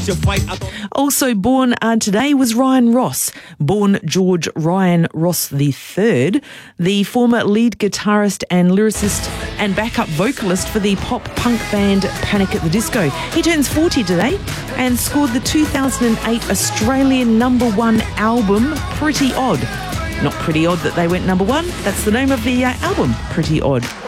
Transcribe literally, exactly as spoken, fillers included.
Also born uh, today was Ryan Ross, born George Ryan Ross the third, the former lead guitarist and lyricist and backup vocalist for the pop-punk band Panic at the Disco. He turns forty today and scored the two thousand eight Australian number one album, Pretty Odd. Not pretty odd that they went number one, that's the name of the uh, album, Pretty Odd.